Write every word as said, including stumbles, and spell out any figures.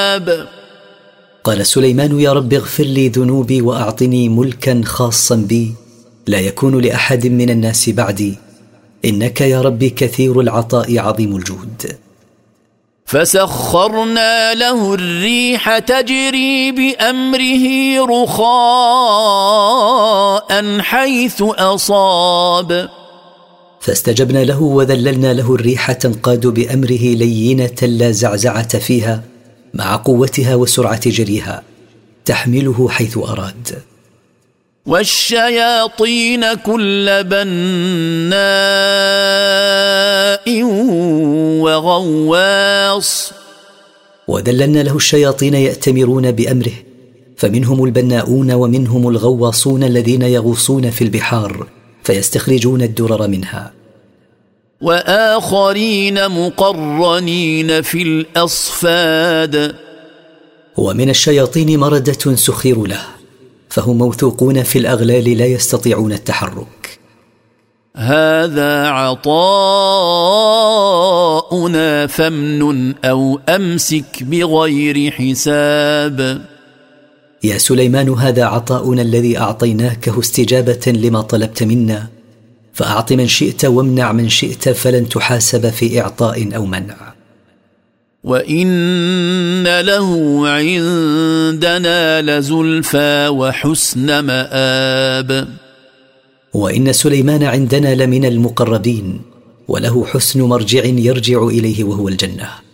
ثواب. قال سليمان: يا رب اغفر لي ذنوبي وأعطني ملكا خاصا بي لا يكون لأحد من الناس بعدي، إنك يا رب كثير العطاء عظيم الجود. فسخرنا له الريح تجري بأمره رخاء حيث أصاب. فاستجبنا له وذللنا له الريح تنقاد بأمره لينة لا زعزعة فيها، مع قوتها وسرعة جريها تحمله حيث أراد. والشياطين كل بناء وغواص. وذللنا له الشياطين يأتمرون بأمره، فمنهم البناؤون ومنهم الغواصون الذين يغوصون في البحار فيستخرجون الدرر منها. وآخرين مقرنين في الأصفاد. ومن الشياطين مردة سخر له، فهم موثوقون في الأغلال لا يستطيعون التحرك. هذا عطاؤنا فامنن أو أمسك بغير حساب. يا سليمان، هذا عطاؤنا الذي أعطيناكه استجابة لما طلبت منا، فأعط من شئت وامنع من شئت، فلن تحاسب في إعطاء أو منع. وإن له عندنا لزلفى وحسن مآب. وإن سليمان عندنا لمن المقربين، وله حسن مرجع يرجع إليه وهو الجنة.